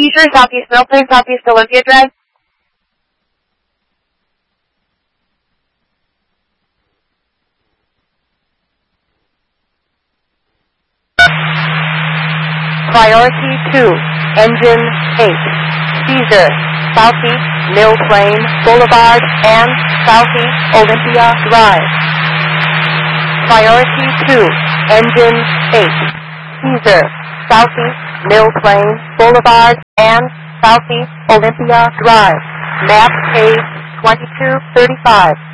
Seizure, Southeast Mill Plain, Southeast Olympia Drive. Priority 2, Engine 8, Seizure, Southeast Mill Plain Boulevard and Southeast Olympia Drive. Priority 2, Engine 8, Seizure, Southeast Mill Plain Boulevard and Southeast Olympia Drive. Map page 2235.